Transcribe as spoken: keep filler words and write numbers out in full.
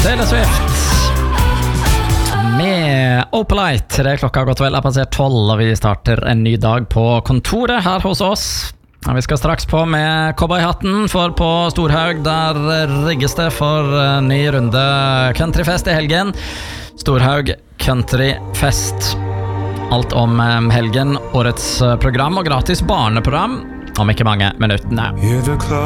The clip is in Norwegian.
Taylor Swift med Opalite. Det er klokka godt vel har passert tolv, og vi starter en ny dag på kontoret her hos oss. Vi skal straks på med cowboyhatten, for på Storhaug der rigges det for en ny runde countryfest i helgen. Storhaug countryfest. Alt om helgen, årets program og gratis barneprogram om ikke mange minuttene.